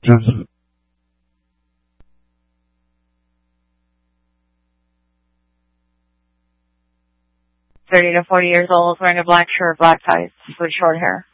30 to 40 years old, wearing a black shirt, black ties, with short hair.